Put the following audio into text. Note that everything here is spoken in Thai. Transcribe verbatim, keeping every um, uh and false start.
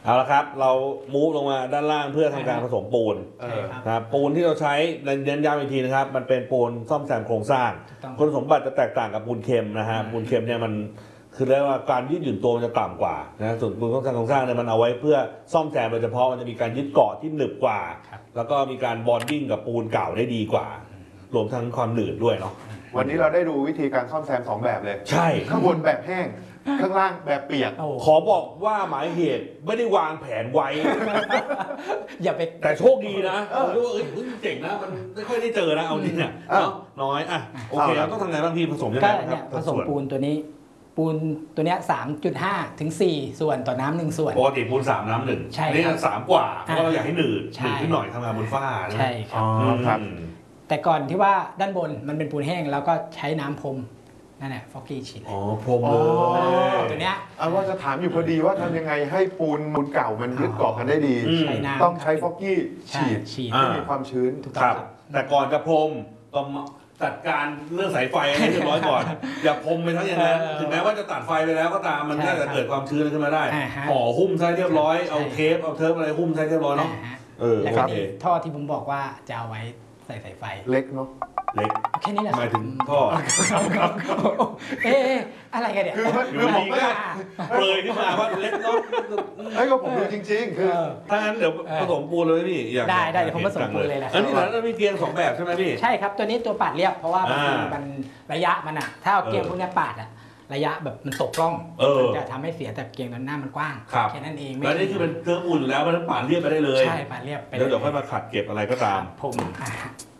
เอาละครับเรามูฟลงมาด้านล่างเพื่อทำการผสมปูนครับปูนที่เราใช้เน้นย้ำอีกทีนะครับมันเป็นปูนซ่อมแซมโครงสร้างคุณสมบัติจะแตกต่างกับปูนเค็มนะฮะปูนเค็มเนี่ยมันคือเรียกว่าการยืดหยุ่นตัวมันจะต่ำกว่านะส่วนปูนซ่อมแซมโครงสร้างเนี่ยมันเอาไว้เพื่อซ่อมแซมโดยเฉพาะมันจะมีการยึดเกาะที่หนึบกว่าแล้วก็มีการบอนดิ้งกับปูนเก่าได้ดีกว่ารวมทั้งความหนืดด้วยเนาะวันนี้เราได้ดูวิธีการซ่อมแซมสองแบบเลยใช่ข้างบนแบบแห้งข้างล่างแบบเปียกขอบอกว่าหมายเหตุไม่ได้วางแผนไว้อย่าไปแต่โชคดีนะผมรู้ว่าเอ้ยเจ๋งนะมันไม่ค่อยได้เจอนะเอาจริงเนี่ยน้อยอ่ะโอเคเราต้องทำไงบางทีผสมยังไงครับผสมปูนตัวนี้ปูนตัวนี้ สามจุดห้า ถึง สี่ ส่วนต่อน้ำหนึ่งส่วนปกติปูนสามน้ำหนึ่งใช่นี่สามกว่าเพราะเราอยากให้หนืดหนืดขึ้นหน่อยทำงานบนฝ้าใช่ครับแต่ก่อนที่ว่าด้านบนมันเป็นปูนแห้งแล้วก็ใช้น้ำพรมนั่นแหละฟอกกี้ฉีดอ๋อพรมเลยตัวเนี้ยเอาว่าจะถามอยู่พอดีว่าทำยังไงให้ปูนปูนเก่ามันยึดเกาะกันได้ดีต้องใช้ฟอกกี้ฉีดให้มีความชื้นครับแต่ก่อนจะพรมต้องจัดการเรื่องสายไฟให้เรียบร้อยก่อนอย่าพรมไปทั้งอย่างนั้นถึงแม้ว่าจะตัดไฟไปแล้วก็ตามมันก็จะเกิดความชื้นขึ้นมาได้ห่อหุ้มใช้เรียบร้อยเอาเทปเอาเทปอะไรหุ้มใช้เรียบร้อยเนาะเออแล้วก็ท่อที่ผมบอกว่าจะเอาไว้ใส่สายไฟเล็กเนาะเล็กแค่นี้แหละหมายถึงท่อเอ๊ะอะไรกันเนี่ยคือคือผมก็เปรยขึ้นมาว่าเล็กเนาะไอ้ก็ผมดูจริงๆคือถ้างั้นเดี๋ยวผสมปูนเลยพี่ได้ได้เดี๋ยวผมผสมปูนเลยแหละอันนี้แล้วมีเกียงสองแบบใช่ไหมพี่ใช่ครับตัวนี้ตัวปาดเรียบเพราะว่ามันระยะมันอะถ้าเอาเกียงพวกนี้ปาดอะระยะแบบมันตกกล้องมันจะทำให้เสียแต่เกียงด้านหน้ามันกว้างแค่นั้นเองแล้วนี่คือเป็นเครื่องอุ่นแล้วมันปาดเรียบไปได้เลยใช่ปาดเรียบไปแล้วเดี๋ยวค่อยมาขัดเก็บอะไรก็ตามผม